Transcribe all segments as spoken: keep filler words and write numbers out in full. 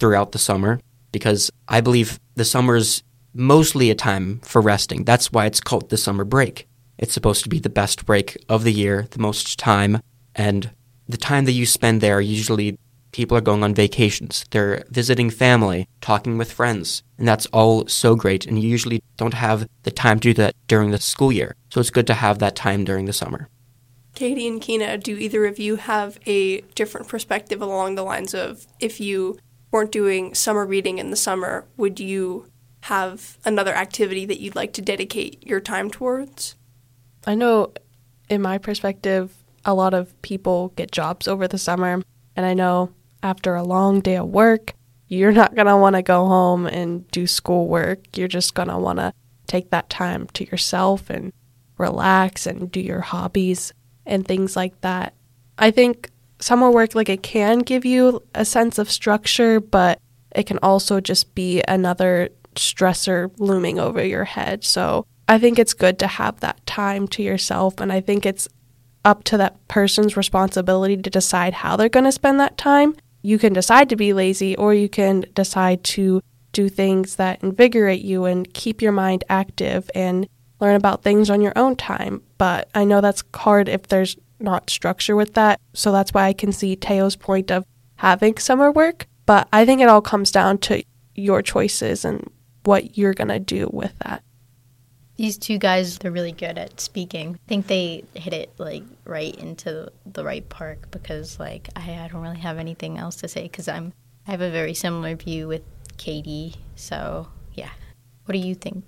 throughout the summer, because I believe the summer's mostly a time for resting. That's why it's called the summer break. It's supposed to be the best break of the year, the most time, and the time that you spend there, usually people are going on vacations. They're visiting family, talking with friends, and that's all so great, and you usually don't have the time to do that during the school year. So it's good to have that time during the summer. Katie and Kina, do either of you have a different perspective along the lines of, if you weren't doing summer reading in the summer, would you have another activity that you'd like to dedicate your time towards? I know in my perspective, a lot of people get jobs over the summer, and I know after a long day of work, you're not going to want to go home and do schoolwork. You're just going to want to take that time to yourself and relax and do your hobbies and things like that. I think summer work, like, it can give you a sense of structure, but it can also just be another stressor looming over your head. So I think it's good to have that time to yourself, and I think it's up to that person's responsibility to decide how they're going to spend that time. You can decide to be lazy, or you can decide to do things that invigorate you and keep your mind active and learn about things on your own time. But I know that's hard if there's not structure with that. So that's why I can see Teo's point of having summer work. But I think it all comes down to your choices and what you're going to do with that. These two guys, they're really good at speaking. I think they hit it, like, right into the right park because, like, I, I don't really have anything else to say because I'm I have a very similar view with Katie. So, yeah. What do you think?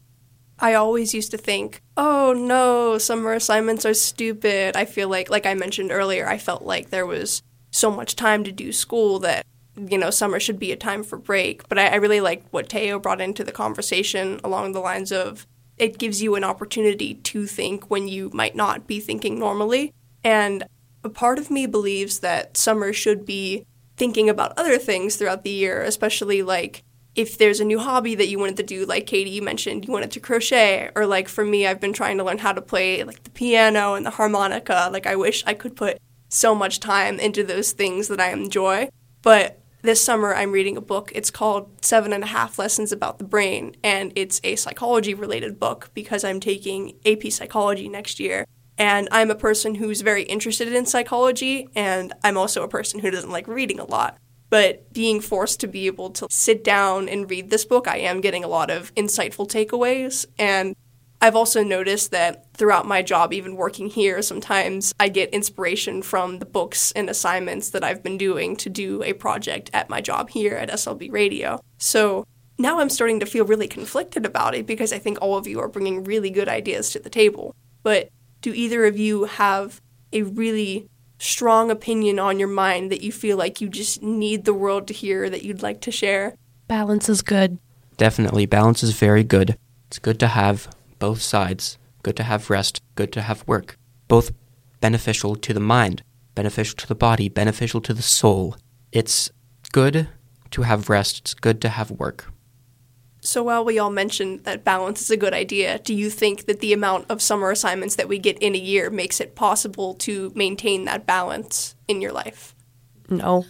I always used to think, oh, no, summer assignments are stupid. I feel like, like I mentioned earlier, I felt like there was so much time to do school that, you know, summer should be a time for break. But I, I really like what Teo brought into the conversation along the lines of, it gives you an opportunity to think when you might not be thinking normally. And a part of me believes that summer should be thinking about other things throughout the year, especially like if there's a new hobby that you wanted to do, like Katie, you mentioned you wanted to crochet, or like for me, I've been trying to learn how to play like the piano and the harmonica. Like I wish I could put so much time into those things that I enjoy. But this summer, I'm reading a book. It's called Seven and a Half Lessons About the Brain, and it's a psychology-related book because I'm taking A P Psychology next year. And I'm a person who's very interested in psychology, and I'm also a person who doesn't like reading a lot. But being forced to be able to sit down and read this book, I am getting a lot of insightful takeaways. And I've also noticed that throughout my job, even working here, sometimes I get inspiration from the books and assignments that I've been doing to do a project at my job here at S L B Radio. So now I'm starting to feel really conflicted about it because I think all of you are bringing really good ideas to the table. But do either of you have a really strong opinion on your mind that you feel like you just need the world to hear that you'd like to share? Balance is good. Definitely. Balance is very good. It's good to have both sides. Good to have rest. Good to have work. Both beneficial to the mind, beneficial to the body, beneficial to the soul. It's good to have rest. It's good to have work. So while we all mentioned that balance is a good idea, do you think that the amount of summer assignments that we get in a year makes it possible to maintain that balance in your life? No.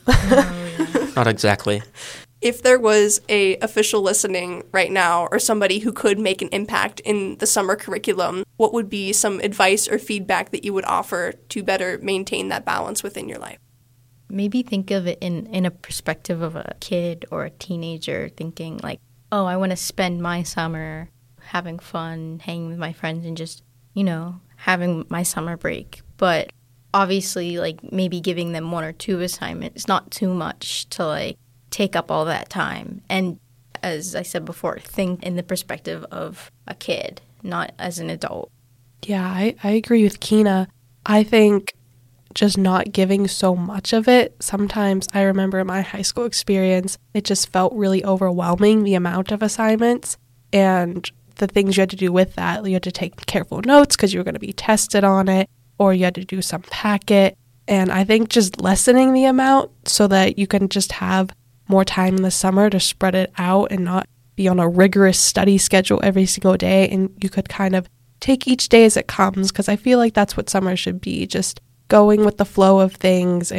Not exactly. If there was a official listening right now or somebody who could make an impact in the summer curriculum, what would be some advice or feedback that you would offer to better maintain that balance within your life? Maybe think of it in, in a perspective of a kid or a teenager thinking like, oh, I want to spend my summer having fun, hanging with my friends, and just, you know, having my summer break. But obviously, like, maybe giving them one or two assignments, not too much to, like, take up all that time. And as I said before, think in the perspective of a kid, not as an adult. Yeah, I, I agree with Kina. I think just not giving so much of it. Sometimes I remember in my high school experience, it just felt really overwhelming, the amount of assignments and the things you had to do with that. You had to take careful notes because you were going to be tested on it, or you had to do some packet. And I think just lessening the amount so that you can just have more time in the summer to spread it out and not be on a rigorous study schedule every single day. And you could kind of take each day as it comes, because I feel like that's what summer should be, just going with the flow of things and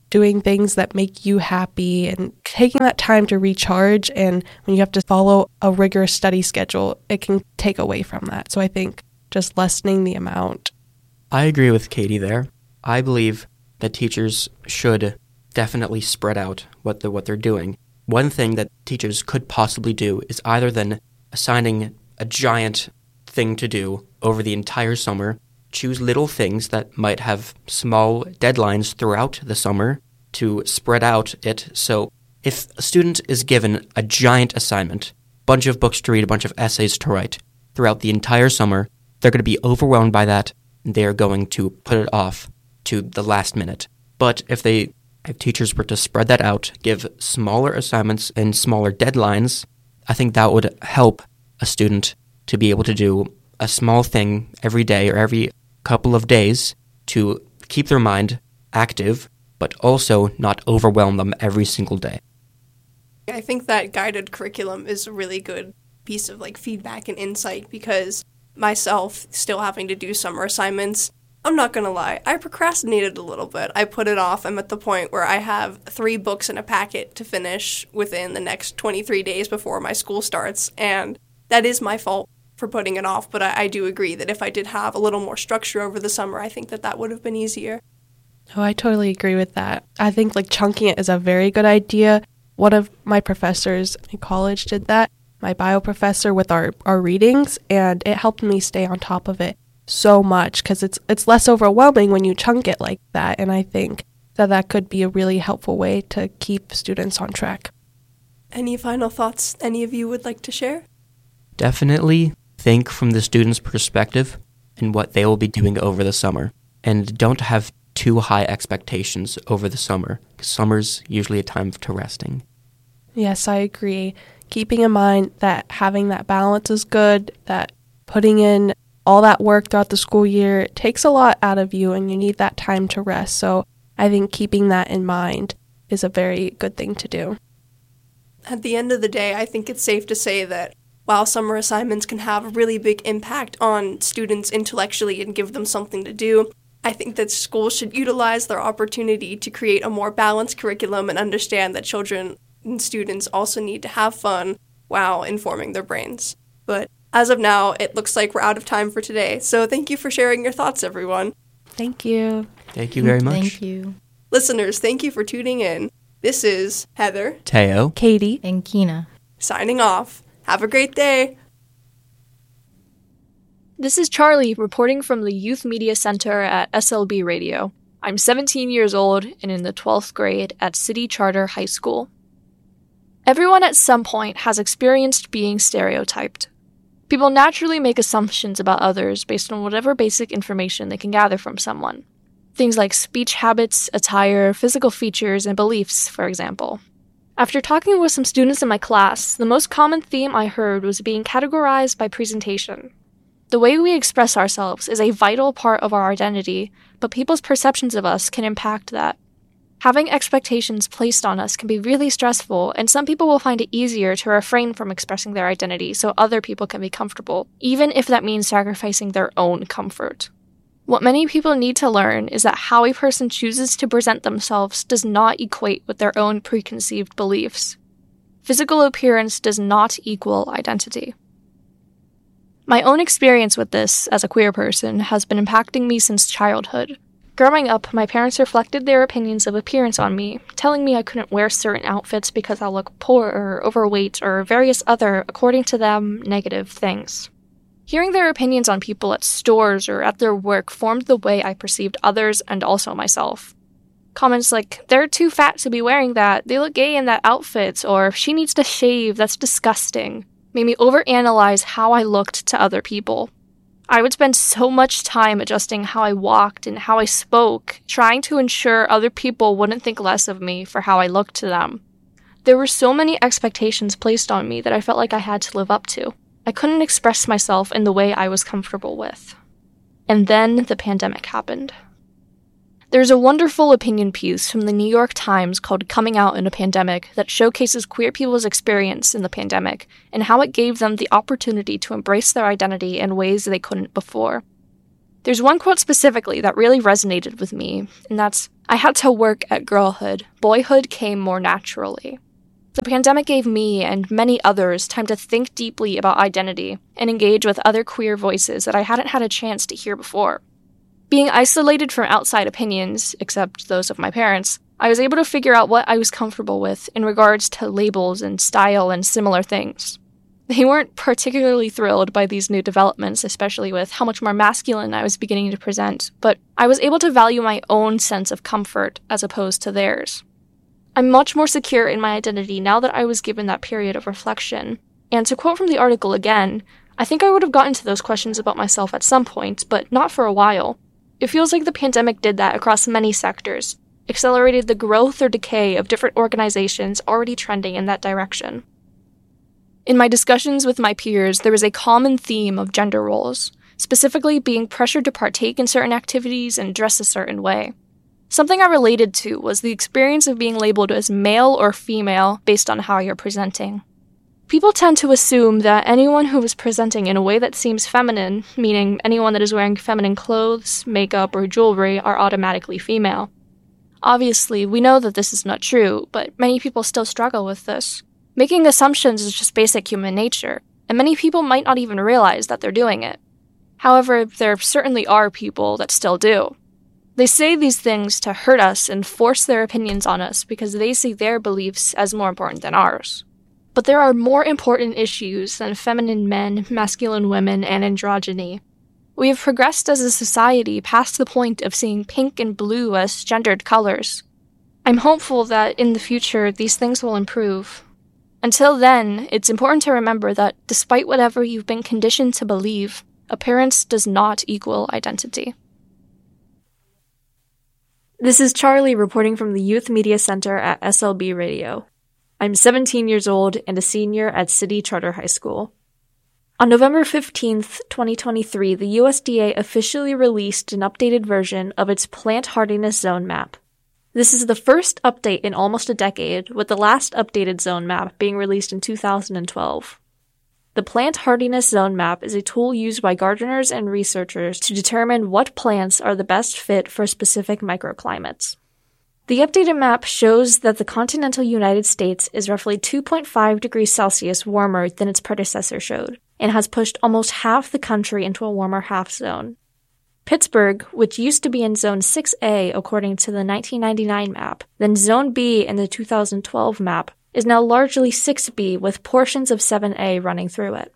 doing things that make you happy and taking that time to recharge. And when you have to follow a rigorous study schedule, it can take away from that. So I think just lessening the amount. I agree with Katie there. I believe that teachers should definitely spread out what the, what they're doing. One thing that teachers could possibly do is either then assigning a giant thing to do over the entire summer, choose little things that might have small deadlines throughout the summer to spread out it. So if a student is given a giant assignment, bunch of books to read, a bunch of essays to write throughout the entire summer, they're going to be overwhelmed by that, and they're going to put it off to the last minute. But if they if teachers were to spread that out, give smaller assignments and smaller deadlines, I think that would help a student to be able to do a small thing every day or every couple of days to keep their mind active, but also not overwhelm them every single day. I think that guided curriculum is a really good piece of like feedback and insight, because myself still having to do summer assignments, I'm not going to lie, I procrastinated a little bit. I put it off. I'm at the point where I have three books in a packet to finish within the next twenty-three days before my school starts, and that is my fault for putting it off, but I, I do agree that if I did have a little more structure over the summer, I think that that would have been easier. Oh, I totally agree with that. I think like chunking it is a very good idea. One of my professors in college did that, my bio professor, with our, our readings, and it helped me stay on top of it so much because it's it's less overwhelming when you chunk it like that, and I think that that could be a really helpful way to keep students on track. Any final thoughts any of you would like to share? Definitely think from the student's perspective and what they will be doing over the summer, and don't have too high expectations over the summer, because summer's usually a time to resting. Yes, I agree. Keeping in mind that having that balance is good, that putting in all that work throughout the school year takes a lot out of you, and you need that time to rest. So I think keeping that in mind is a very good thing to do. At the end of the day, I think it's safe to say that while summer assignments can have a really big impact on students intellectually and give them something to do, I think that schools should utilize their opportunity to create a more balanced curriculum and understand that children and students also need to have fun while informing their brains. But as of now, it looks like we're out of time for today. So thank you for sharing your thoughts, everyone. Thank you. Thank you very much. Thank you. Listeners, thank you for tuning in. This is Heather, Teo, Katie, And Kina. signing off. Have a great day. This is Charlie reporting from the Youth Media Center at S L B Radio. I'm seventeen years old and in the twelfth grade at City Charter High School. Everyone at some point has experienced being stereotyped. People naturally make assumptions about others based on whatever basic information they can gather from someone. Things like speech habits, attire, physical features, and beliefs, for example. After talking with some students in my class, the most common theme I heard was being categorized by presentation. The way we express ourselves is a vital part of our identity, but people's perceptions of us can impact that. Having expectations placed on us can be really stressful, and some people will find it easier to refrain from expressing their identity so other people can be comfortable, even if that means sacrificing their own comfort. What many people need to learn is that how a person chooses to present themselves does not equate with their own preconceived beliefs. Physical appearance does not equal identity. My own experience with this, as a queer person, has been impacting me since childhood. Growing up, my parents reflected their opinions of appearance on me, telling me I couldn't wear certain outfits because I'll look poor or overweight or various other, according to them, negative things. Hearing their opinions on people at stores or at their work formed the way I perceived others and also myself. Comments like, "They're too fat to be wearing that, they look gay in that outfit," or "She needs to shave, that's disgusting," made me overanalyze how I looked to other people. I would spend so much time adjusting how I walked and how I spoke, trying to ensure other people wouldn't think less of me for how I looked to them. There were so many expectations placed on me that I felt like I had to live up to. I couldn't express myself in the way I was comfortable with. And then the pandemic happened. There's a wonderful opinion piece from the New York Times called Coming Out in a Pandemic that showcases queer people's experience in the pandemic and how it gave them the opportunity to embrace their identity in ways they couldn't before. There's one quote specifically that really resonated with me, and that's, "I had to work at girlhood. Boyhood came more naturally." The pandemic gave me and many others time to think deeply about identity and engage with other queer voices that I hadn't had a chance to hear before. Being isolated from outside opinions, except those of my parents, I was able to figure out what I was comfortable with in regards to labels and style and similar things. They weren't particularly thrilled by these new developments, especially with how much more masculine I was beginning to present, but I was able to value my own sense of comfort as opposed to theirs. I'm much more secure in my identity now that I was given that period of reflection. And to quote from the article again, I think I would have gotten to those questions about myself at some point, but not for a while. It feels like the pandemic did that across many sectors, accelerated the growth or decay of different organizations already trending in that direction. In my discussions with my peers, there was a common theme of gender roles, specifically being pressured to partake in certain activities and dress a certain way. Something I related to was the experience of being labeled as male or female based on how you're presenting. People tend to assume that anyone who is presenting in a way that seems feminine, meaning anyone that is wearing feminine clothes, makeup, or jewelry, are automatically female. Obviously, we know that this is not true, but many people still struggle with this. Making assumptions is just basic human nature, and many people might not even realize that they're doing it. However, there certainly are people that still do. They say these things to hurt us and force their opinions on us because they see their beliefs as more important than ours. But there are more important issues than feminine men, masculine women, and androgyny. We have progressed as a society past the point of seeing pink and blue as gendered colors. I'm hopeful that in the future these things will improve. Until then, it's important to remember that despite whatever you've been conditioned to believe, appearance does not equal identity. This is Charlie reporting from the Youth Media Center at S L B Radio. I'm seventeen years old and a senior at City Charter High School. On November fifteenth, twenty twenty-three, the U S D A officially released an updated version of its Plant Hardiness Zone Map. This is the first update in almost a decade, with the last updated zone map being released in two thousand twelve. The Plant Hardiness Zone Map is a tool used by gardeners and researchers to determine what plants are the best fit for specific microclimates. The updated map shows that the continental United States is roughly two point five degrees Celsius warmer than its predecessor showed, and has pushed almost half the country into a warmer half zone. Pittsburgh, which used to be in Zone six A according to the nineteen ninety-nine map, then Zone B in the two thousand twelve map, is now largely six B with portions of seven A running through it.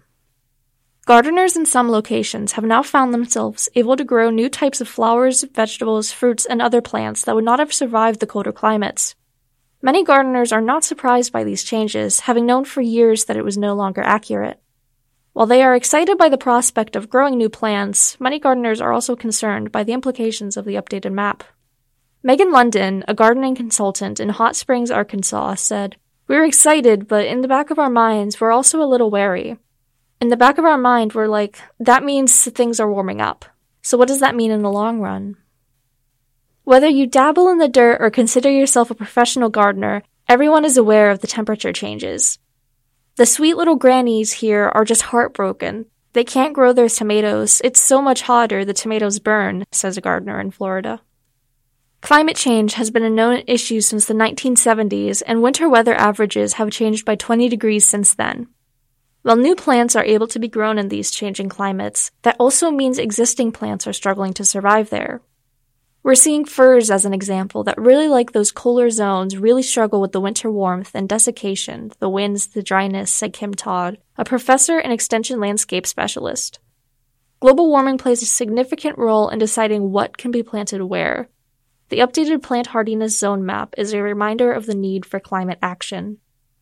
Gardeners in some locations have now found themselves able to grow new types of flowers, vegetables, fruits, and other plants that would not have survived the colder climates. Many gardeners are not surprised by these changes, having known for years that it was no longer accurate. While they are excited by the prospect of growing new plants, many gardeners are also concerned by the implications of the updated map. Megan London, a gardening consultant in Hot Springs, Arkansas, said, "We're excited, but in the back of our minds, we're also a little wary. In the back of our mind, we're like, that means things are warming up. So what does that mean in the long run?" Whether you dabble in the dirt or consider yourself a professional gardener, everyone is aware of the temperature changes. The sweet little grannies here are just heartbroken. They can't grow their tomatoes. It's so much hotter the tomatoes burn, says a gardener in Florida. Climate change has been a known issue since the nineteen seventies, and winter weather averages have changed by twenty degrees since then. While new plants are able to be grown in these changing climates, that also means existing plants are struggling to survive there. We're seeing firs as an example that really like those cooler zones really struggle with the winter warmth and desiccation, the winds, the dryness, said Kim Todd, a professor and extension landscape specialist. Global warming plays a significant role in deciding what can be planted where. The updated Plant Hardiness Zone Map is a reminder of the need for climate action.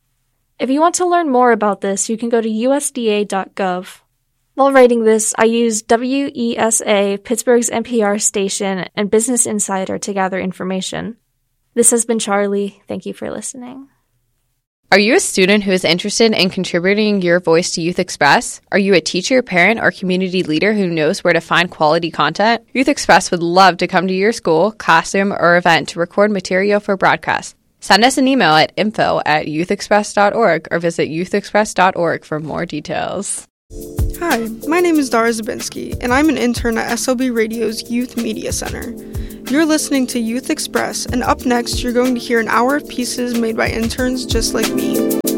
If you want to learn more about this, you can go to U S D A dot gov. While writing this, I used W E S A, Pittsburgh's N P R station, and Business Insider to gather information. This has been Charlie. Thank you for listening. Are you a student who is interested in contributing your voice to Youth Express? Are you a teacher, parent, or community leader who knows where to find quality content? Youth Express would love to come to your school, classroom, or event to record material for broadcast. Send us an email at info at youth express dot org or visit youth express dot org for more details. Hi, my name is Dara Zabinski, and I'm an intern at S L B Radio's Youth Media Center. You're listening to Youth Express, and up next, you're going to hear an hour of pieces made by interns just like me.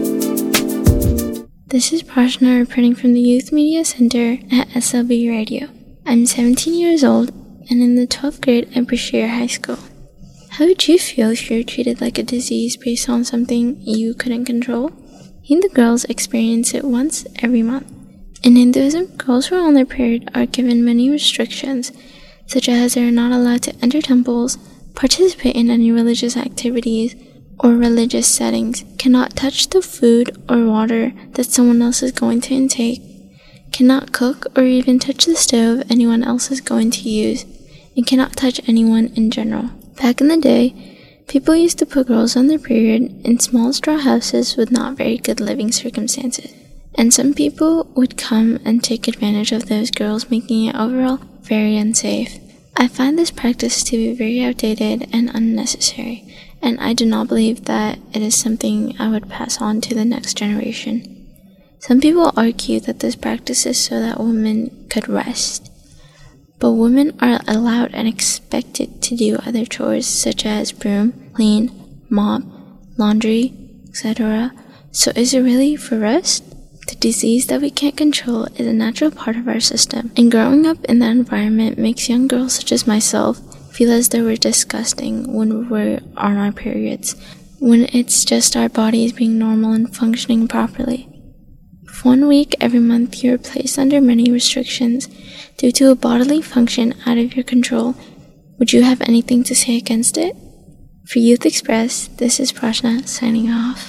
This is Prashna reporting from the Youth Media Center at S L B Radio. I'm seventeen years old and in the twelfth grade at Brashear High School. How would you feel if you were treated like a disease based on something you couldn't control? Hindu girls experience it once every month. In Hinduism, girls who are on their period are given many restrictions, such as they are not allowed to enter temples, participate in any religious activities, or religious settings, cannot touch the food or water that someone else is going to intake, cannot cook or even touch the stove anyone else is going to use, and cannot touch anyone in general. Back in the day, people used to put girls on their period in small straw houses with not very good living circumstances. And some people would come and take advantage of those girls, making it overall very unsafe. I find this practice to be very outdated and unnecessary, and I do not believe that it is something I would pass on to the next generation. Some people argue that this practice is so that women could rest, but women are allowed and expected to do other chores such as broom, clean, mop, laundry, et cetera. So is it really for rest? The disease that we can't control is a natural part of our system, and growing up in that environment makes young girls such as myself feel as though we're disgusting when we're on our periods, when it's just our bodies being normal and functioning properly. If one week every month you're placed under many restrictions due to a bodily function out of your control, would you have anything to say against it? For Youth Express, this is Prashna signing off.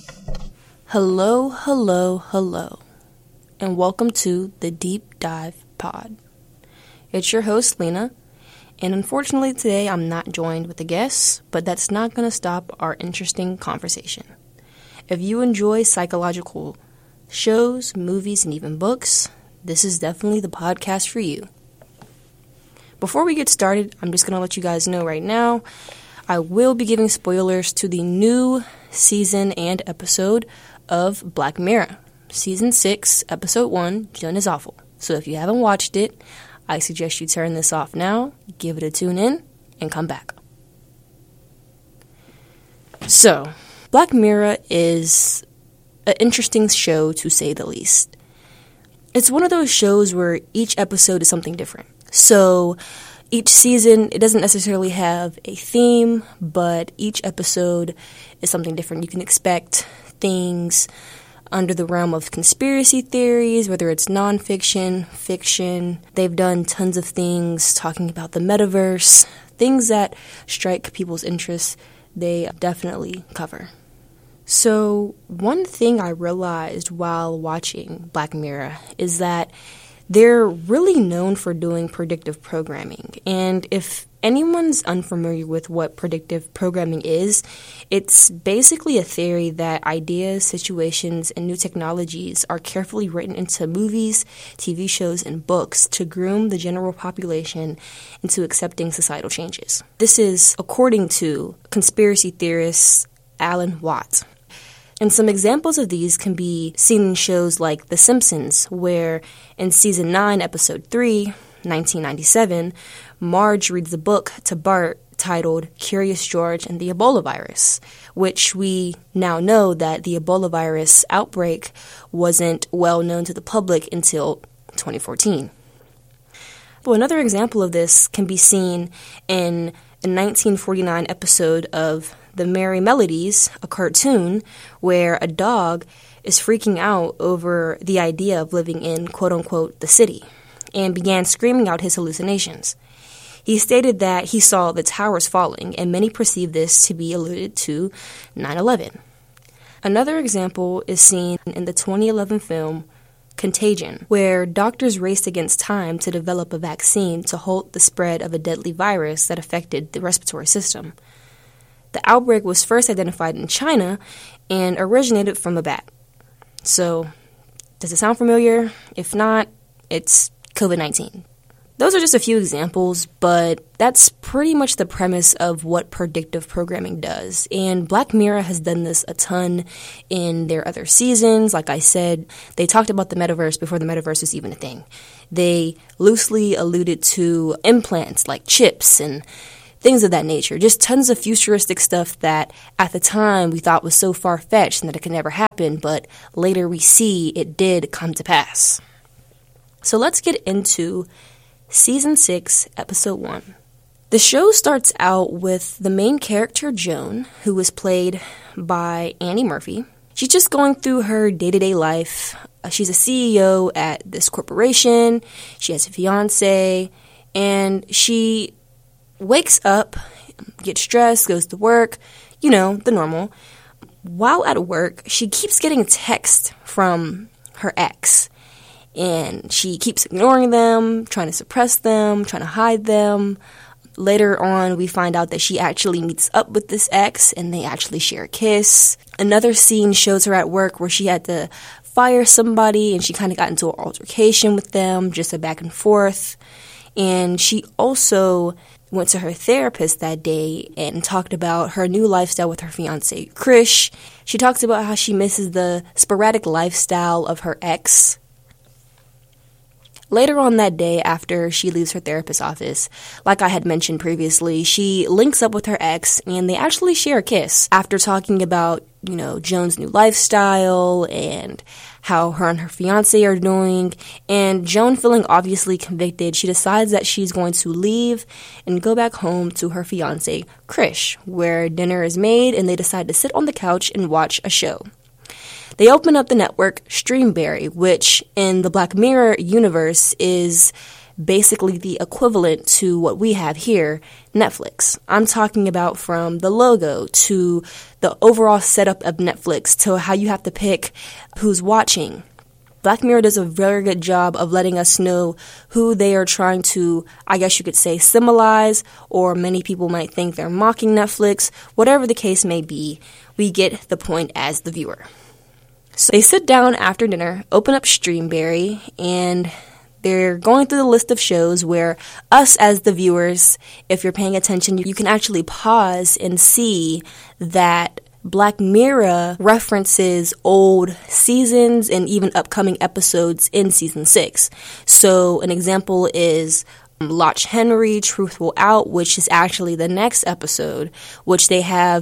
Hello, hello, hello, and welcome to the Deep Dive Pod. It's your host, Lena, and unfortunately today I'm not joined with a guest, but that's not going to stop our interesting conversation. If you enjoy psychological shows, movies, and even books, this is definitely the podcast for you. Before we get started, I'm just going to let you guys know right now, I will be giving spoilers to the new season and episode of Black Mirror. Season six, Episode one, Done is Awful. So if you haven't watched it, I suggest you turn this off now, give it a tune in, and come back. So, Black Mirror is an interesting show to say the least. It's one of those shows where each episode is something different. So, each season, it doesn't necessarily have a theme, but each episode is something different. You can expect things under the realm of conspiracy theories, whether it's nonfiction, fiction. They've done tons of things talking about the metaverse, things that strike people's interests, they definitely cover. So one thing I realized while watching Black Mirror is that they're really known for doing predictive programming. And if anyone's unfamiliar with what predictive programming is, it's basically a theory that ideas, situations, and new technologies are carefully written into movies, T V shows, and books to groom the general population into accepting societal changes. This is according to conspiracy theorist Alan Watts. And some examples of these can be seen in shows like The Simpsons, where in Season nine, Episode three, nineteen ninety-seven, Marge reads a book to Bart titled Curious George and the Ebola Virus, which we now know that the Ebola virus outbreak wasn't well known to the public until twenty fourteen. Well, another example of this can be seen in a nineteen forty-nine episode of The Merry Melodies, a cartoon where a dog is freaking out over the idea of living in, quote-unquote, the city, and began screaming out his hallucinations. He stated that he saw the towers falling, and many perceived this to be alluded to nine eleven. Another example is seen in the twenty eleven film Contagion, where doctors raced against time to develop a vaccine to halt the spread of a deadly virus that affected the respiratory system. The outbreak was first identified in China and originated from a bat. So, does it sound familiar? If not, it's covid nineteen. Those are just a few examples, but that's pretty much the premise of what predictive programming does. And Black Mirror has done this a ton in their other seasons. Like I said, they talked about the metaverse before the metaverse was even a thing. They loosely alluded to implants like chips and things of that nature. Just tons of futuristic stuff that at the time we thought was so far-fetched and that it could never happen, but later we see it did come to pass. So let's get into Season six, Episode one. The show starts out with the main character, Joan, who was played by Annie Murphy. She's just going through her day-to-day life. Uh, she's a C E O at this corporation. She has a fiancé, and she wakes up, gets dressed, goes to work, you know, the normal. While at work, she keeps getting texts from her ex. And she keeps ignoring them, trying to suppress them, trying to hide them. Later on, we find out that she actually meets up with this ex, and they actually share a kiss. Another scene shows her at work where she had to fire somebody, and she kind of got into an altercation with them, just a back and forth. And she also went to her therapist that day and talked about her new lifestyle with her fiancé, Krish. She talks about how she misses the sporadic lifestyle of her ex. Later on that day, after she leaves her therapist's office, like I had mentioned previously, she links up with her ex, and they actually share a kiss after talking about, you know, Joan's new lifestyle and how her and her fiancé are doing. And Joan, feeling obviously convicted, she decides that she's going to leave and go back home to her fiancé, Krish, where dinner is made, and they decide to sit on the couch and watch a show. They open up the network Streamberry, which in the Black Mirror universe is basically the equivalent to what we have here, Netflix. I'm talking about from the logo to the overall setup of Netflix to how you have to pick who's watching. Black Mirror does a very good job of letting us know who they are trying to, I guess you could say, symbolize, or many people might think they're mocking Netflix. Whatever the case may be, we get the point as the viewer. So they sit down after dinner, open up Streamberry, and they're going through the list of shows where us as the viewers, if you're paying attention, you can actually pause and see that Black Mirror references old seasons and even upcoming episodes in Season six. So an example is Loch Henry, Truth Will Out, which is actually the next episode, which they have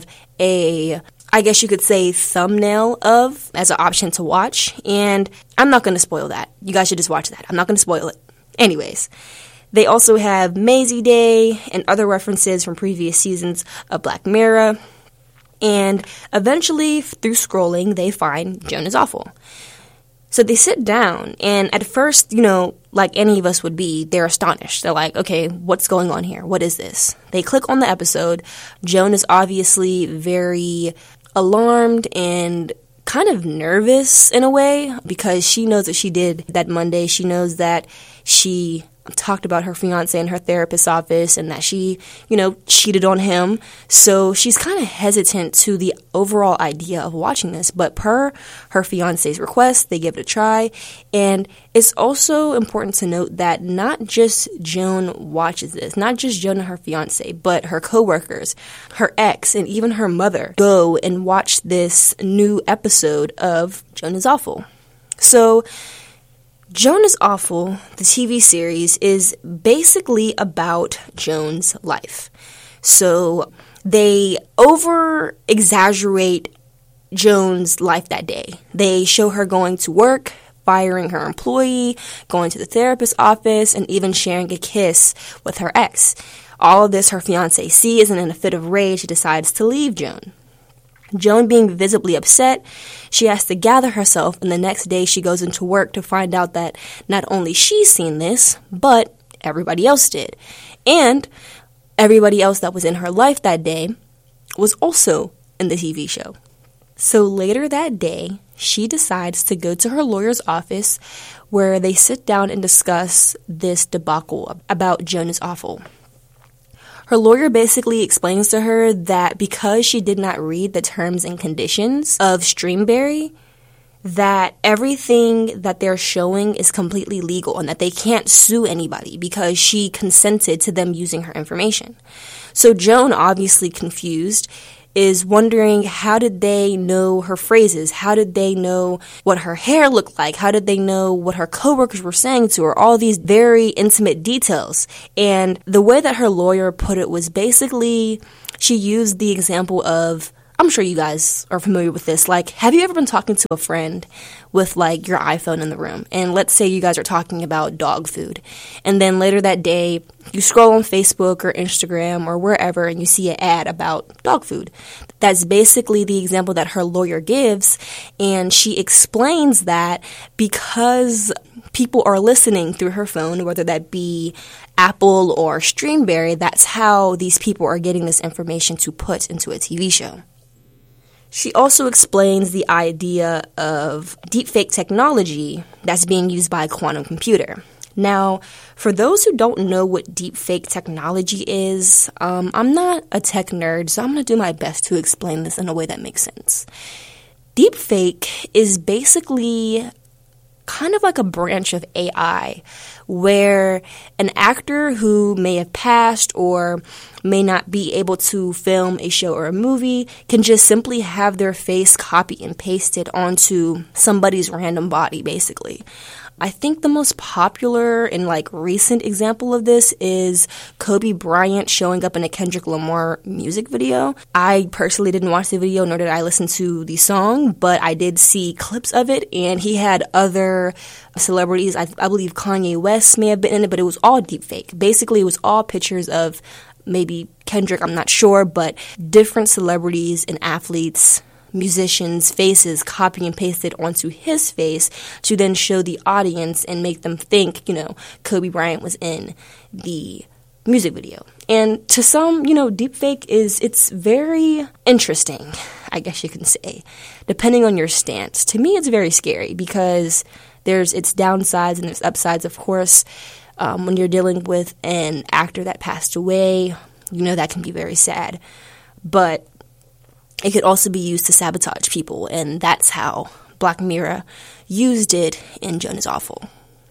a, I guess you could say, thumbnail of as an option to watch. And I'm not going to spoil that. You guys should just watch that. I'm not going to spoil it. Anyways, they also have Maisie Day and other references from previous seasons of Black Mirror. And eventually, through scrolling, they find Joan is Awful. So they sit down, and at first, you know, like any of us would be, they're astonished. They're like, okay, what's going on here? What is this? They click on the episode. Joan is obviously very alarmed and kind of nervous in a way because she knows what she did that Monday. She knows that she talked about her fiancé in her therapist's office and that she, you know, cheated on him. So she's kind of hesitant to the overall idea of watching this. But per her fiancé's request, they give it a try. And it's also important to note that not just Joan watches this, not just Joan and her fiancé, but her coworkers, her ex, and even her mother go and watch this new episode of Joan is Awful. So Joan is Awful, the T V series, is basically about Joan's life. So they over-exaggerate Joan's life that day. They show her going to work, firing her employee, going to the therapist's office, and even sharing a kiss with her ex. All of this her fiancé sees, and in a fit of rage, he decides to leave Joan. Joan being visibly upset, she has to gather herself, and the next day she goes into work to find out that not only she's seen this, but everybody else did. And everybody else that was in her life that day was also in the T V show. So later that day, she decides to go to her lawyer's office where they sit down and discuss this debacle about Joan is Awful. Her lawyer basically explains to her that because she did not read the terms and conditions of Streamberry, that everything that they're showing is completely legal and that they can't sue anybody because she consented to them using her information. So Joan, obviously confused, is wondering, how did they know her phrases? How did they know what her hair looked like? How did they know what her coworkers were saying to her? All these very intimate details. And the way that her lawyer put it was basically, she used the example of, I'm sure you guys are familiar with this. Like, have you ever been talking to a friend with, like, your iPhone in the room? And let's say you guys are talking about dog food. And then later that day, you scroll on Facebook or Instagram or wherever and you see an ad about dog food. That's basically the example that her lawyer gives. And she explains that because people are listening through her phone, whether that be Apple or Streamberry, that's how these people are getting this information to put into a T V show. She also explains the idea of deepfake technology that's being used by a quantum computer. Now, for those who don't know what deepfake technology is, um, I'm not a tech nerd, so I'm going to do my best to explain this in a way that makes sense. Deepfake is basically kind of like a branch of A I where an actor who may have passed or may not be able to film a show or a movie can just simply have their face copied and pasted onto somebody's random body, basically. I think the most popular and like recent example of this is Kobe Bryant showing up in a Kendrick Lamar music video. I personally didn't watch the video, nor did I listen to the song, but I did see clips of it, and he had other celebrities. I, I believe Kanye West may have been in it, but it was all deepfake. Basically, it was all pictures of maybe Kendrick, I'm not sure, but different celebrities and athletes, musicians' faces copy and pasted onto his face to then show the audience and make them think, you know, Kobe Bryant was in the music video. And to some, you know, deepfake is, it's very interesting, I guess you can say, depending on your stance. To me, it's very scary because there's its downsides and its upsides, of course. Um, when you're dealing with an actor that passed away, you know, that can be very sad. But it could also be used to sabotage people, and that's how Black Mirror used it in Joan Is Awful.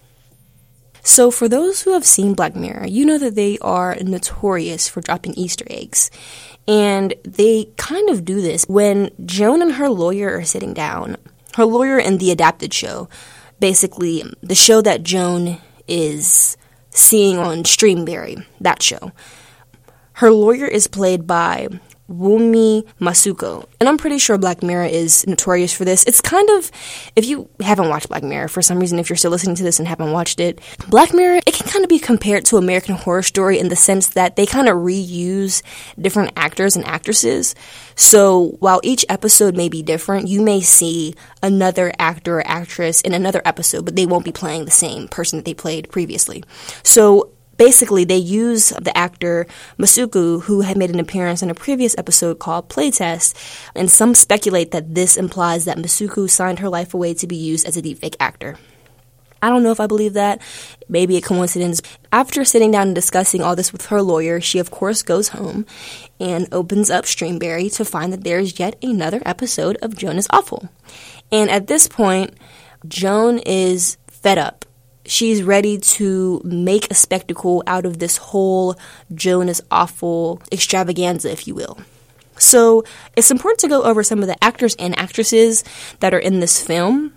So for those who have seen Black Mirror, you know that they are notorious for dropping Easter eggs. And they kind of do this when Joan and her lawyer are sitting down. Her lawyer in the adapted show, basically the show that Joan is seeing on Streamberry, that show. Her lawyer is played by Wunmi Masuko. And I'm pretty sure Black Mirror is notorious for this. It's kind of, if you haven't watched Black Mirror, for some reason, if you're still listening to this and haven't watched it, Black Mirror, it can kind of be compared to American Horror Story in the sense that they kind of reuse different actors and actresses. So while each episode may be different, you may see another actor or actress in another episode, but they won't be playing the same person that they played previously. So basically, they use the actor Masuku, who had made an appearance in a previous episode called Playtest, and some speculate that this implies that Masuku signed her life away to be used as a deepfake actor. I don't know if I believe that. Maybe a coincidence. After sitting down and discussing all this with her lawyer, she of course goes home and opens up Streamberry to find that there's yet another episode of Joan Is Awful. And at this point, Joan is fed up. She's ready to make a spectacle out of this whole Joan Is Awful extravaganza, if you will. So it's important to go over some of the actors and actresses that are in this film.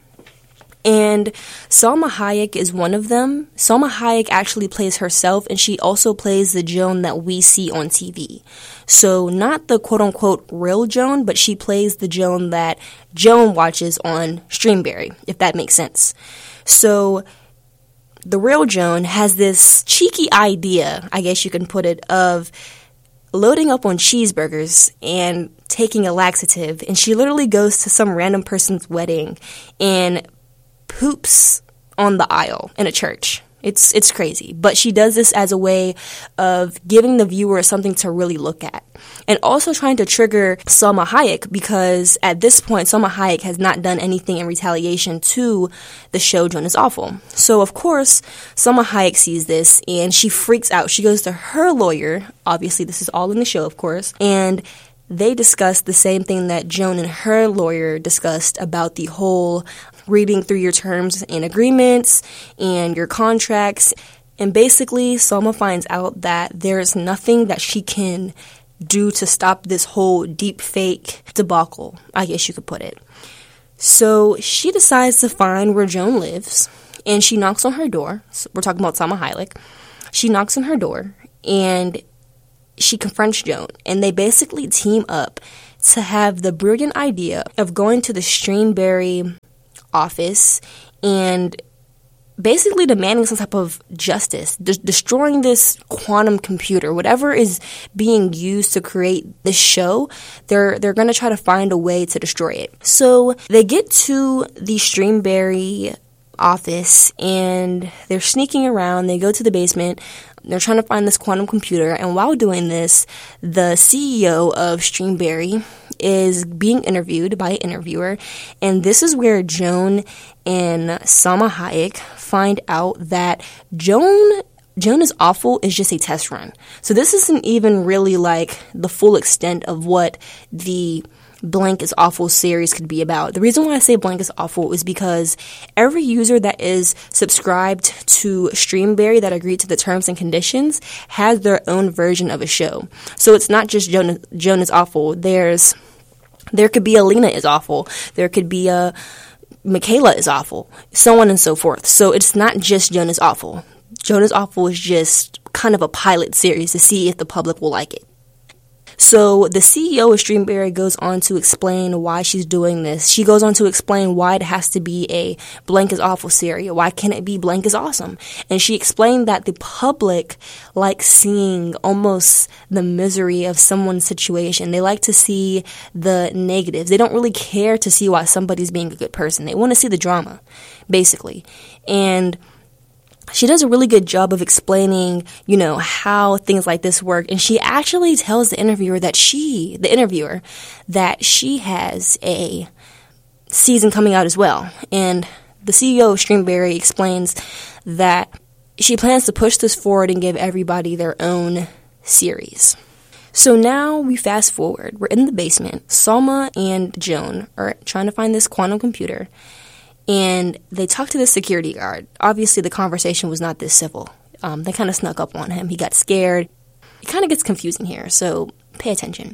And Salma Hayek is one of them. Salma Hayek actually plays herself, and she also plays the Joan that we see on T V. So not the quote-unquote real Joan, but she plays the Joan that Joan watches on Streamberry, if that makes sense. So the real Joan has this cheeky idea, I guess you can put it, of loading up on cheeseburgers and taking a laxative, and she literally goes to some random person's wedding and poops on the aisle in a church. It's it's crazy, but she does this as a way of giving the viewer something to really look at, and also trying to trigger Salma Hayek, because at this point Salma Hayek has not done anything in retaliation to the show Joan Is Awful. So of course Salma Hayek sees this and she freaks out. She goes to her lawyer, obviously this is all in the show of course, and they discussed the same thing that Joan and her lawyer discussed about the whole reading through your terms and agreements and your contracts. And basically, Salma finds out that there's nothing that she can do to stop this whole deep fake debacle, I guess you could put it. So she decides to find where Joan lives, and she knocks on her door. So we're talking about Salma Hayek. She knocks on her door, and she confronts Joan, and they basically team up to have the brilliant idea of going to the Streamberry office and basically demanding some type of justice, de- destroying this quantum computer, whatever is being used to create this show. They're they're going to try to find a way to destroy it. So they get to the Streamberry office and they're sneaking around. They go to the basement. They're trying to find this quantum computer, and while doing this, the C E O of Streamberry is being interviewed by an interviewer, and this is where Joan and Salma Hayek find out that Joan Joan is Awful is just a test run. So this isn't even really like the full extent of what the Blank is Awful series could be about. The reason why I say Blank is Awful is because every user that is subscribed to Streamberry that agreed to the terms and conditions has their own version of a show. So it's not just Joan, Joan is Awful. There's there could be a Lena is Awful. There could be a Michaela is Awful, so on and so forth. So it's not just Joan is Awful. Joan is Awful is just kind of a pilot series to see if the public will like it. So the C E O of Streamberry goes on to explain why she's doing this. She goes on to explain why it has to be a Blank is Awful series. Why can't it be Blank is Awesome? And she explained that the public likes seeing almost the misery of someone's situation. They like to see the negatives. They don't really care to see why somebody's being a good person. They want to see the drama, basically. And she does a really good job of explaining, you know, how things like this work. And she actually tells the interviewer that she, the interviewer, that she has a season coming out as well. And the C E O of Streamberry explains that she plans to push this forward and give everybody their own series. So now we fast forward. We're in the basement. Salma and Joan are trying to find this quantum computer. And they talk to the security guard. Obviously, the conversation was not this civil. Um, they kind of snuck up on him. He got scared. It kind of gets confusing here, so pay attention.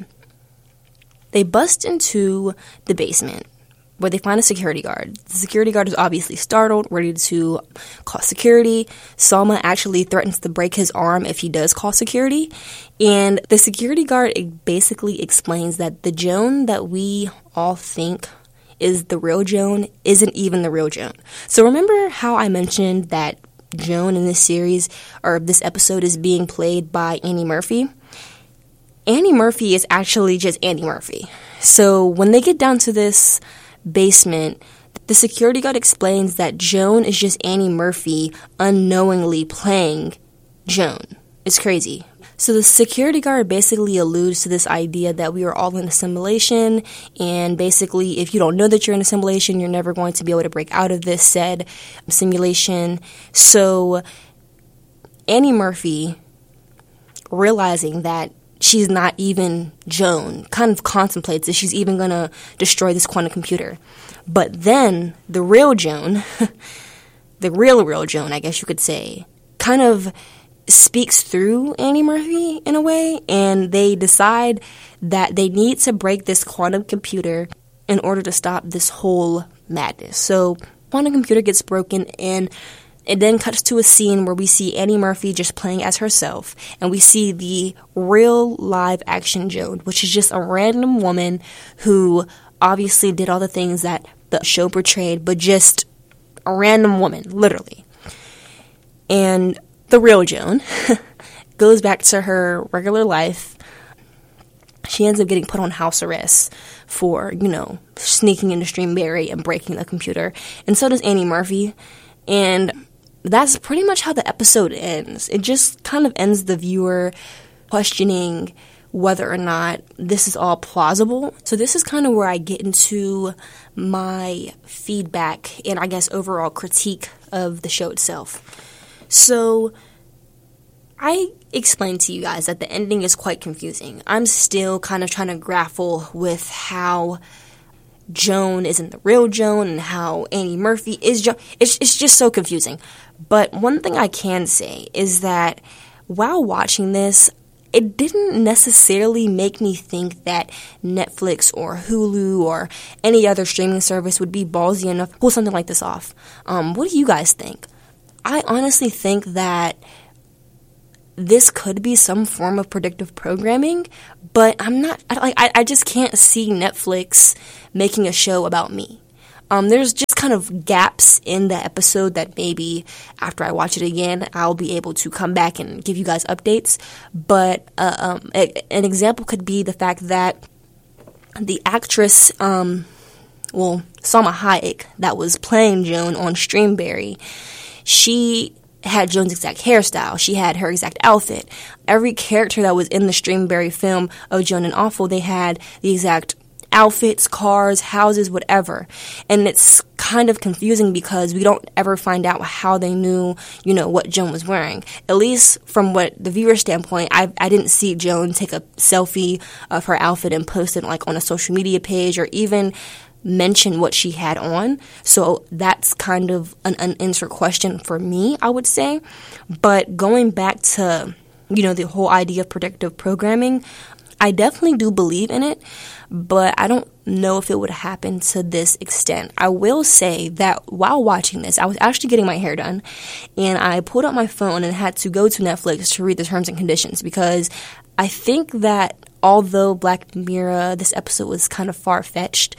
They bust into the basement where they find a security guard. The security guard is obviously startled, ready to call security. Salma actually threatens to break his arm if he does call security. And the security guard basically explains that the Joan that we all think is the real Joan isn't even the real Joan. So remember how I mentioned that Joan in this series, or this episode, is being played by Annie Murphy? Annie Murphy is actually just Annie Murphy. So when they get down to this basement, the security guard explains that Joan is just Annie Murphy unknowingly playing Joan. It's crazy. So the security guard basically alludes to this idea that we are all in a simulation, and basically if you don't know that you're in a simulation, you're never going to be able to break out of this said simulation. So Annie Murphy, realizing that she's not even Joan, kind of contemplates if she's even going to destroy this quantum computer. But then the real Joan, the real, real Joan, I guess you could say, kind of speaks through Annie Murphy in a way, and they decide that they need to break this quantum computer in order to stop this whole madness. So quantum computer gets broken, and it then cuts to a scene where we see Annie Murphy just playing as herself, and we see the real live action Joan, which is just a random woman who obviously did all the things that the show portrayed, but just a random woman, literally. And the real Joan goes back to her regular life. She ends up getting put on house arrest for, you know, sneaking into Streamberry and breaking the computer. And so does Annie Murphy. And that's pretty much how the episode ends. It just kind of ends the viewer questioning whether or not this is all plausible. So this is kind of where I get into my feedback and I guess overall critique of the show itself. So I explain to you guys that the ending is quite confusing. I'm still kind of trying to grapple with how Joan isn't the real Joan and how Annie Murphy is Joan. It's, it's just so confusing. But one thing I can say is that while watching this, it didn't necessarily make me think that Netflix or Hulu or any other streaming service would be ballsy enough to pull something like this off. Um, what do you guys think? I honestly think that this could be some form of predictive programming, but I'm not, I, like, I, I just can't see Netflix making a show about me. Um, there's just kind of gaps in the episode that maybe after I watch it again, I'll be able to come back and give you guys updates. But uh, um, a, an example could be the fact that the actress, um, well, Salma Hayek, that was playing Joan on Streamberry, she had Joan's exact hairstyle. She had her exact outfit. Every character that was in the Streamberry film of Joan and Awful, they had the exact outfits, cars, houses, whatever. And it's kind of confusing because we don't ever find out how they knew, you know, what Joan was wearing. At least from what the viewer standpoint, I I didn't see Joan take a selfie of her outfit and post it like on a social media page or even mention what she had on. So that's kind of an unanswered question for me, I would say. But going back to, you know, the whole idea of predictive programming, I definitely do believe in it, but I don't know if it would happen to this extent. I will say that while watching this, I was actually getting my hair done, and I pulled out my phone and had to go to Netflix to read the terms and conditions because I think that although Black Mirror, this episode was kind of far-fetched,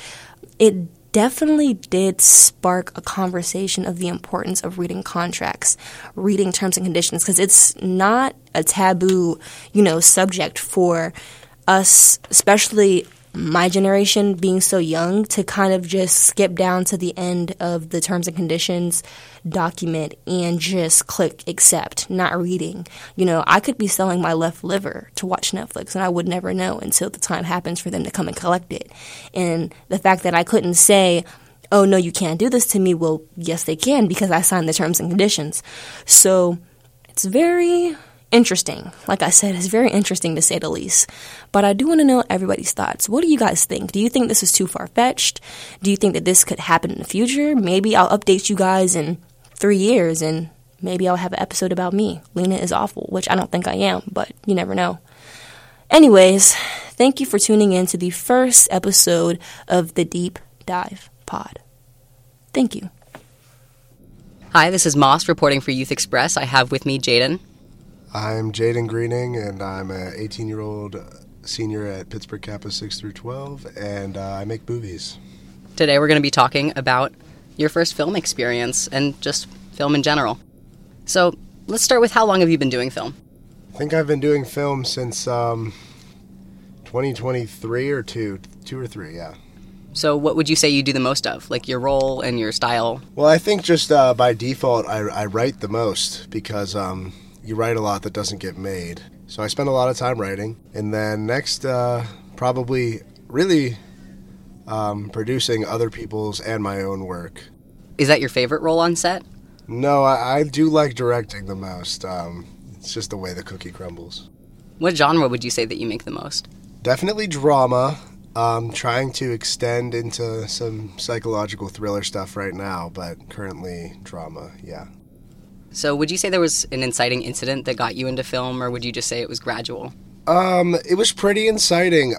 it definitely did spark a conversation of the importance of reading contracts, reading terms and conditions, because it's not a taboo, you know, subject for us, especially my generation being so young, to kind of just skip down to the end of the terms and conditions document and just click accept, not reading. You know, I could be selling my left liver to watch Netflix and I would never know until the time happens for them to come and collect it. And the fact that I couldn't say, oh, no, you can't do this to me, well, yes, they can because I signed the terms and conditions. So it's very interesting. Like I said, it's very interesting to say the least. But I do want to know everybody's thoughts. What do you guys think? Do you think this is too far-fetched? Do you think that this could happen in the future? Maybe I'll update you guys in three years and maybe I'll have an episode about me. Lena is awful, which I don't think I am, but you never know. Anyways, thank you for tuning in to the first episode of the Deep Dive Pod. Thank you. Hi, this is Moss reporting for Youth Express. I have with me Jaden. I'm Jaden Greening, and I'm an eighteen-year-old senior at Pittsburgh Kappa six through twelve, and uh, I make movies. Today we're going to be talking about your first film experience and just film in general. So let's start with how long have you been doing film? I think I've been doing film since um, twenty twenty-three or two, two or three, yeah. So what would you say you do the most of, like your role and your style? Well, I think just uh, by default I, I write the most because um, you write a lot that doesn't get made. So I spend a lot of time writing. And then next, uh, probably really um, producing other people's and my own work. Is that your favorite role on set? No, I, I do like directing the most. Um, it's just the way the cookie crumbles. What genre would you say that you make the most? Definitely drama. Um, trying to extend into some psychological thriller stuff right now, but currently drama, yeah. So would you say there was an inciting incident that got you into film, or would you just say it was gradual? Um, it was pretty inciting.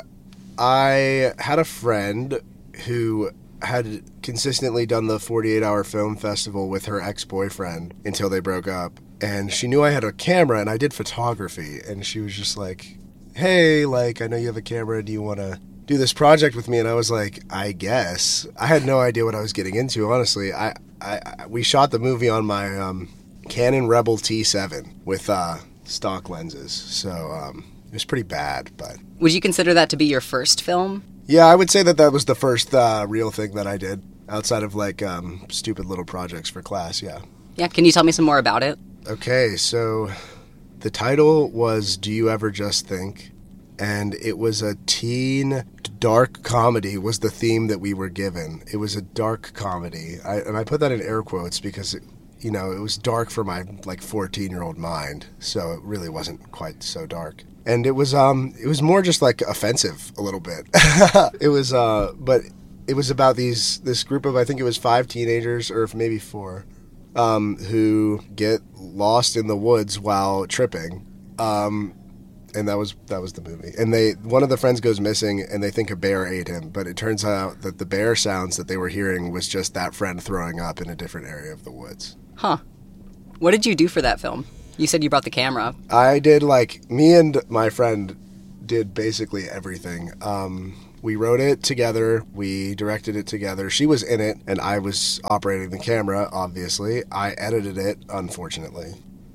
I had a friend who had consistently done the forty-eight hour film festival with her ex-boyfriend until they broke up. And she knew I had a camera, and I did photography. And she was just like, hey, like, I know you have a camera. Do you want to do this project with me? And I was like, I guess. I had no idea what I was getting into, honestly. I, I, I we shot the movie on my um, Canon Rebel T seven with uh, stock lenses. So um, it was pretty bad, but... Would you consider that to be your first film? Yeah, I would say that that was the first uh, real thing that I did outside of, like, um, stupid little projects for class, yeah. Yeah, can you tell me some more about it? Okay, so the title was Do You Ever Just Think? And it was a teen dark comedy was the theme that we were given. It was a dark comedy. I, and I put that in air quotes because it, you know, it was dark for my like fourteen-year-old mind, so it really wasn't quite so dark. And it was um it was more just like offensive a little bit. It was uh but it was about these this group of, I think it was five teenagers or maybe four, um, who get lost in the woods while tripping. Um And that was that was the movie. And they one of the friends goes missing, and they think a bear ate him. But it turns out that the bear sounds that they were hearing was just that friend throwing up in a different area of the woods. Huh. What did you do for that film? You said you brought the camera. I did, like, me and my friend did basically everything. Um, we wrote it together. We directed it together. She was in it, and I was operating the camera, obviously. I edited it, unfortunately.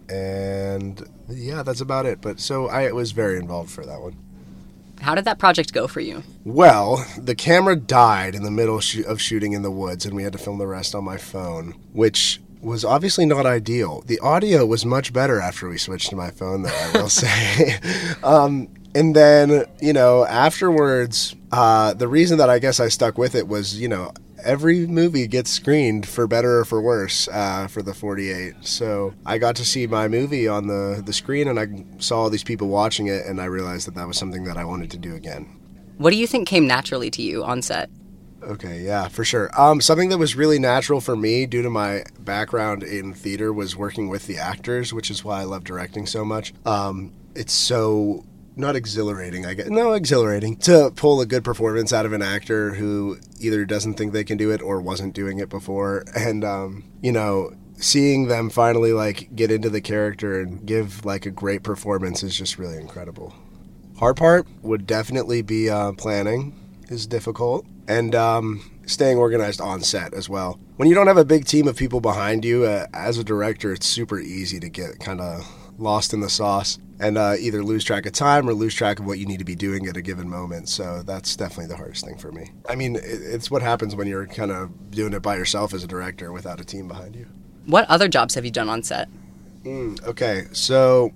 And yeah, that's about it. But so I was very involved for that one. How did that project go for you? Well, the camera died in the middle sh- of shooting in the woods, and we had to film the rest on my phone, which was obviously not ideal. The audio was much better after we switched to my phone, though, I will say. um, and then, you know, afterwards, uh, the reason that I guess I stuck with it was, you know, every movie gets screened for better or for worse uh, for the forty-eight. So I got to see my movie on the, the screen, and I saw all these people watching it, and I realized that that was something that I wanted to do again. What do you think came naturally to you on set? Okay, yeah, for sure. Um, something that was really natural for me due to my background in theater was working with the actors, which is why I love directing so much. Um, it's so... not exhilarating, I guess. No, exhilarating. To pull a good performance out of an actor who either doesn't think they can do it or wasn't doing it before. And, um, you know, seeing them finally, like, get into the character and give, like, a great performance is just really incredible. Hard part would definitely be uh, planning is difficult. And um, staying organized on set as well. When you don't have a big team of people behind you, uh, as a director, it's super easy to get kind of lost in the sauce and uh, either lose track of time or lose track of what you need to be doing at a given moment. So that's definitely the hardest thing for me. I mean, it, it's what happens when you're kind of doing it by yourself as a director without a team behind you. What other jobs have you done on set? Mm, okay, so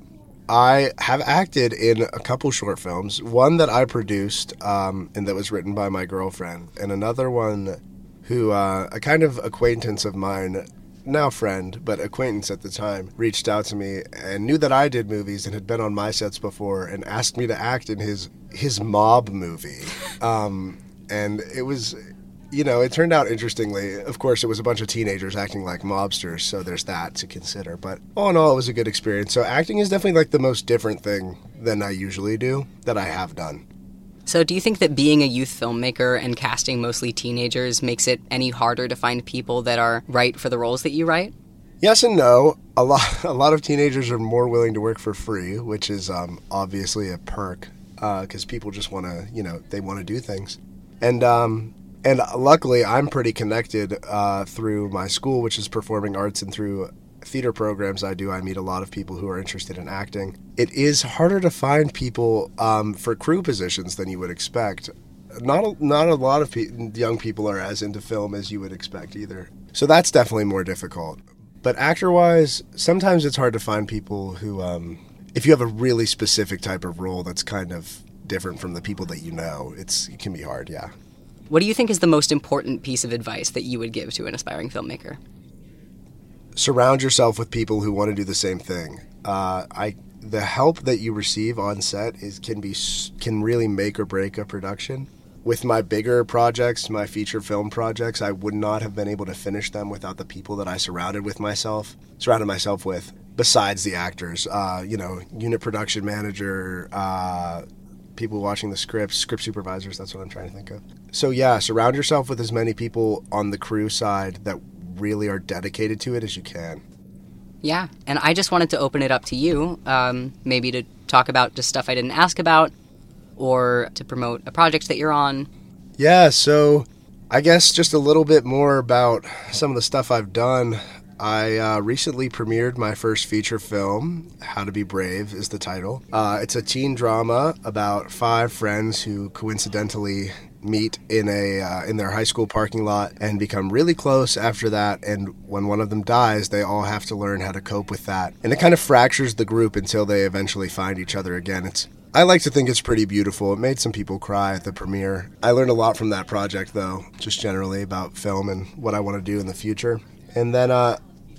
I have acted in a couple short films. One that I produced um, and that was written by my girlfriend, and another one who uh, a kind of acquaintance of mine, now friend, but acquaintance at the time, reached out to me and knew that I did movies and had been on my sets before and asked me to act in his his mob movie. Um, and it was, you know, it turned out interestingly. Of course, it was a bunch of teenagers acting like mobsters, so there's that to consider. But all in all, it was a good experience. So acting is definitely like the most different thing than I usually do that I have done. So do you think that being a youth filmmaker and casting mostly teenagers makes it any harder to find people that are right for the roles that you write? Yes and no. A lot, a lot of teenagers are more willing to work for free, which is um, obviously a perk because uh, people just want to, you know, they want to do things. And um, and luckily, I'm pretty connected uh, through my school, which is performing arts, and through theater programs I do, I meet a lot of people who are interested in acting. It is harder to find people um, for crew positions than you would expect. Not a, not a lot of pe- young people are as into film as you would expect either. So that's definitely more difficult. But actor-wise, sometimes it's hard to find people who, um, if you have a really specific type of role that's kind of different from the people that you know, it's it can be hard, yeah. What do you think is the most important piece of advice that you would give to an aspiring filmmaker? Surround yourself with people who want to do the same thing. Uh, I the help that you receive on set is can be can really make or break a production. With my bigger projects, my feature film projects, I would not have been able to finish them without the people that I surrounded with myself, surrounded myself with, besides the actors. Uh, you know, unit production manager, uh, people watching the scripts, script supervisors, that's what I'm trying to think of. So yeah, surround yourself with as many people on the crew side that really are dedicated to it as you can. Yeah, and I just wanted to open it up to you, um, maybe to talk about just stuff I didn't ask about, or to promote a project that you're on. Yeah, so I guess just a little bit more about some of the stuff I've done. I uh, recently premiered my first feature film, How to Be Brave is the title. Uh, it's a teen drama about five friends who coincidentally meet in a uh, in their high school parking lot and become really close after that, and when one of them dies, they all have to learn how to cope with that. And it kind of fractures the group until they eventually find each other again. It's I like to think it's pretty beautiful. It made some people cry at the premiere. I learned a lot from that project, though, just generally about film and what I want to do in the future. And then uh,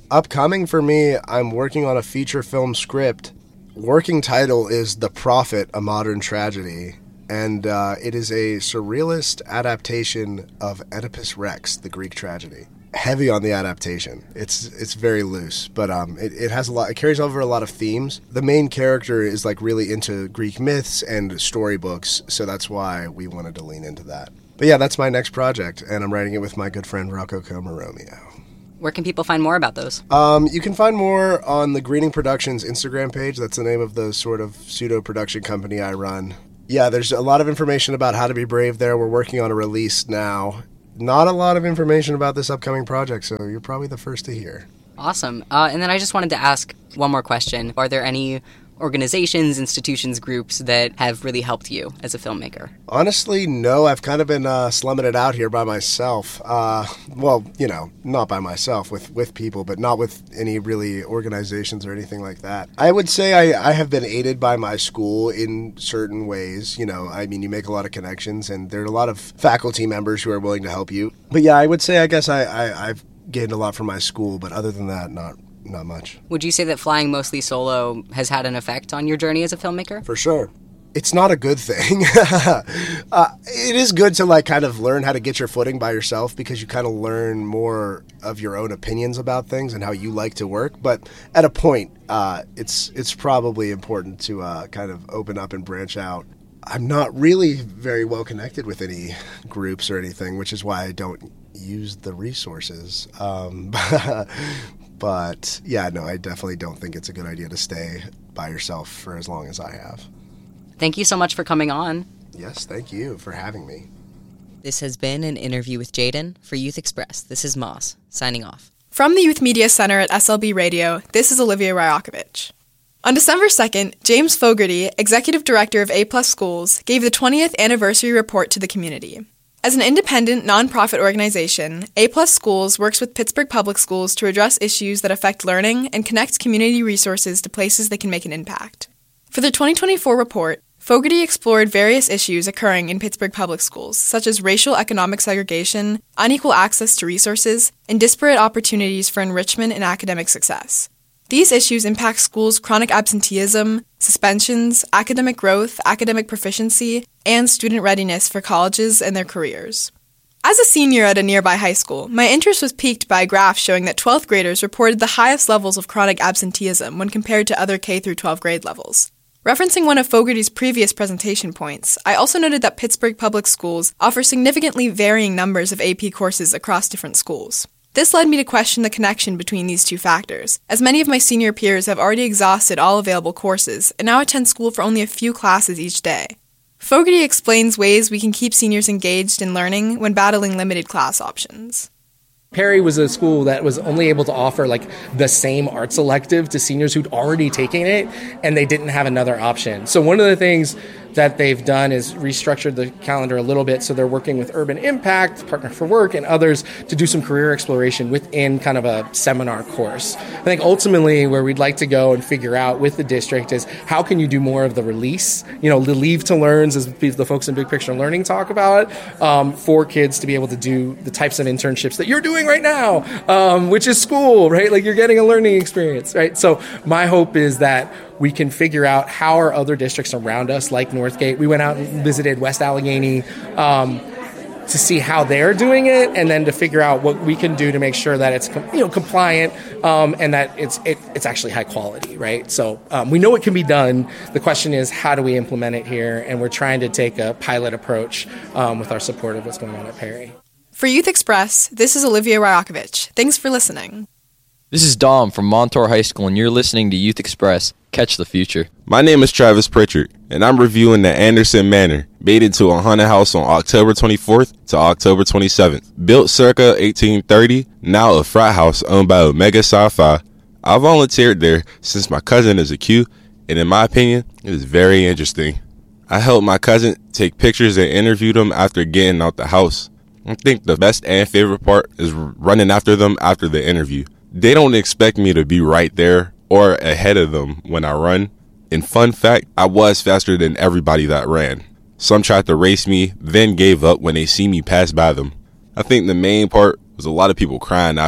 Upcoming for me, I'm working on a feature film script. Working title is The Prophet, A Modern Tragedy, and uh, it is a surrealist adaptation of Oedipus Rex, the Greek tragedy. Heavy on the adaptation. It's it's very loose, but um, it, it has a lot. It carries over a lot of themes. The main character is like really into Greek myths and storybooks, so that's why we wanted to lean into that. But yeah, that's my next project, and I'm writing it with my good friend Rocco Comaromeo. Where can people find more about those? Um, you can find more on the Greening Productions Instagram page. That's the name of the sort of pseudo-production company I run. Yeah, there's a lot of information about How to Be Brave there. We're working on a release now. Not a lot of information about this upcoming project, so you're probably the first to hear. Awesome. Uh, and then I just wanted to ask one more question. Are there any organizations, institutions, groups that have really helped you as a filmmaker? Honestly, no. I've kind of been uh, slumming it out here by myself. Uh, well, you know, not by myself, with, with people, but not with any really organizations or anything like that. I would say I, I have been aided by my school in certain ways. You know, I mean, you make a lot of connections, and there are a lot of faculty members who are willing to help you. But yeah, I would say I guess I, I, I've gained a lot from my school, but other than that, not Not much. Would you say that flying mostly solo has had an effect on your journey as a filmmaker? For sure. It's not a good thing. uh, it is good to like kind of learn how to get your footing by yourself, because you kind of learn more of your own opinions about things and how you like to work. But at a point, uh, it's it's probably important to uh, kind of open up and branch out. I'm not really very well connected with any groups or anything, which is why I don't use the resources. Um, But, yeah, no, I definitely don't think it's a good idea to stay by yourself for as long as I have. Thank you so much for coming on. Yes, thank you for having me. This has been an interview with Jaden for Youth Express. This is Moss, signing off. From the Youth Media Center at S L B Radio, this is Olivia Ryakovich. On December second, James Fogarty, Executive Director of A Plus Schools, gave the twentieth anniversary report to the community. As an independent, nonprofit organization, A Plus Schools works with Pittsburgh Public Schools to address issues that affect learning and connect community resources to places that can make an impact. For the twenty twenty-four report, Fogarty explored various issues occurring in Pittsburgh Public Schools, such as racial economic segregation, unequal access to resources, and disparate opportunities for enrichment and academic success. These issues impact schools' chronic absenteeism, suspensions, academic growth, academic proficiency, and student readiness for colleges and their careers. As a senior at a nearby high school, my interest was piqued by a graph showing that twelfth graders reported the highest levels of chronic absenteeism when compared to other K through twelve grade levels. Referencing one of Fogarty's previous presentation points, I also noted that Pittsburgh Public Schools offer significantly varying numbers of A P courses across different schools. This led me to question the connection between these two factors, as many of my senior peers have already exhausted all available courses and now attend school for only a few classes each day. Fogarty explains ways we can keep seniors engaged in learning when battling limited class options. Perry was a school that was only able to offer like the same arts elective to seniors who'd already taken it, and they didn't have another option. So one of the things that they've done is restructured the calendar a little bit, so they're working with Urban Impact, Partner for Work, and others to do some career exploration within kind of a seminar course. I think ultimately where we'd like to go and figure out with the district is how can you do more of the release, you know, the leave to learns, as the folks in Big Picture Learning talk about, um, for kids to be able to do the types of internships that you're doing right now, um, which is school, right? Like you're getting a learning experience, right? So my hope is that we can figure out how are other districts around us, like Northgate. We went out and visited West Allegheny um, to see how they're doing it, and then to figure out what we can do to make sure that it's you know compliant um, and that it's it, it's actually high quality, right? So um, we know it can be done. The question is, how do we implement it here? And we're trying to take a pilot approach um, with our support of what's going on at Perry. For Youth Express, this is Olivia Ryakovich. Thanks for listening. This is Dom from Montour High School, and you're listening to Youth Express. Catch the future. My name is Travis Pritchard, and I'm reviewing the Anderson Manor, made into a haunted house on October twenty-fourth to October twenty-seventh. Built circa eighteen thirty, now a frat house owned by Omega Psi Phi. I volunteered there since my cousin is a Q, and in my opinion, it was very interesting. I helped my cousin take pictures and interview them after getting out the house. I think the best and favorite part is running after them after the interview. They don't expect me to be right there or ahead of them when I run. And fun fact, I was faster than everybody that ran. Some tried to race me, then gave up when they see me pass by them. I think the main part was a lot of people crying after.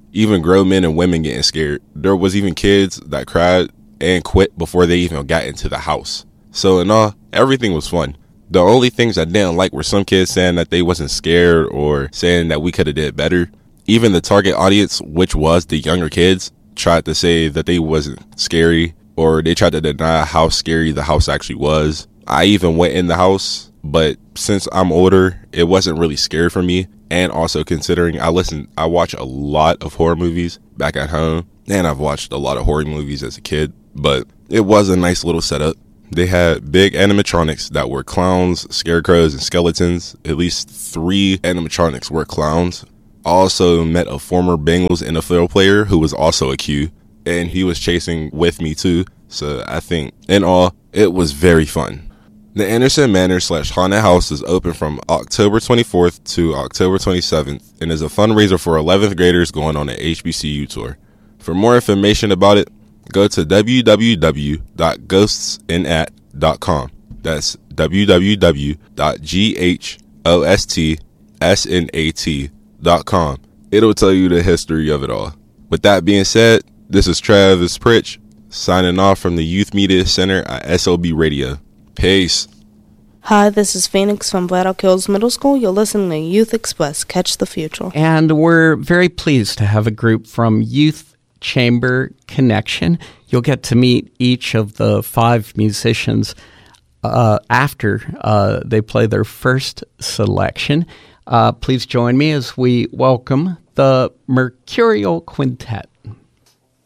even grown men and women getting scared. There was even kids that cried and quit before they even got into the house. So in all, everything was fun. The only things I didn't like were some kids saying that they wasn't scared or saying that we could have did better. Even the target audience, which was the younger kids, tried to say that they wasn't scary, or they tried to deny how scary the house actually was. I even went in the house, but since I'm older, it wasn't really scary for me. And also considering I listen, I watch a lot of horror movies back at home, and I've watched a lot of horror movies as a kid, but it was a nice little setup. They had big animatronics that were clowns, scarecrows, and skeletons. At least three animatronics were clowns. I also met a former Bengals N F L player who was also a Q, and he was chasing with me too. So I think in all, it was very fun. The Anderson Manor slash Haunted House is open from October twenty-fourth to October twenty-seventh and is a fundraiser for eleventh graders going on an H B C U tour. For more information about it, go to w w w dot ghosts in at dot com. That's w w w dot ghosts in at dot com. It'll tell you the history of it all. With that being said, this is Travis Pritch signing off from the Youth Media Center at S L B Radio. Peace. Hi, this is Phoenix from Black Elk Hills Middle School. You're listening to Youth Express. Catch the future. And we're very pleased to have a group from Youth Chamber Connection. You'll get to meet each of the five musicians uh, after uh, they play their first selection. Uh, please join me as we welcome the Mercurial Quintet.